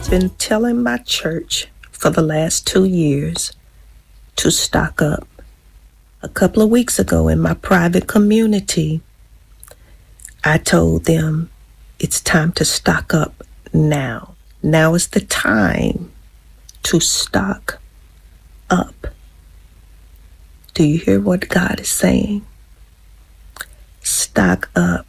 been telling my church for the last 2 years to stock up. A couple of weeks ago in my private community, I told them it's time to stock up now. Now is the time to stock up. Do you hear what God is saying? Stock up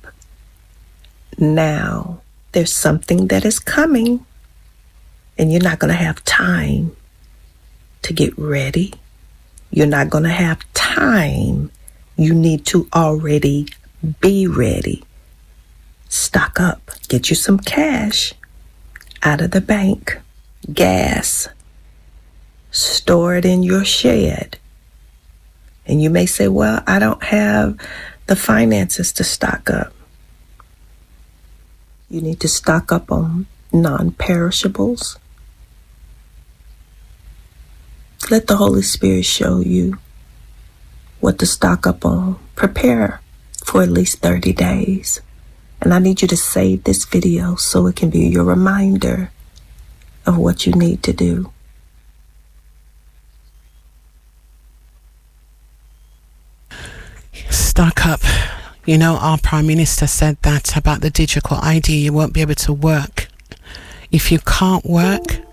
now. There's something that is coming, and you're not going to have time to get ready. You're not going to have time. You need to already be ready. Stock up. Get you some cash out of the bank. Gas. Store it in your shed. And you may say, well, I don't have the finances to stock up. You need to stock up on non-perishables. Let the Holy Spirit show you what to stock up on. Prepare for at least 30 days. And I need you to save this video so it can be your reminder of what you need to do. Stock up. You know, our Prime Minister said that about the digital ID. You won't be able to work. If you can't work,